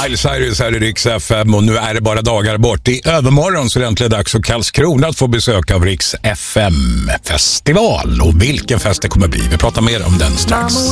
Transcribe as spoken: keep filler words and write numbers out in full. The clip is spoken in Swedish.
Miley Cyrus här i Rix F M och nu är det bara dagar bort. I övermorgon så är det äntligen dags för Karlskrona att få besök av Rix F M-festival. Och vilken fest det kommer bli. Vi pratar mer om den strax.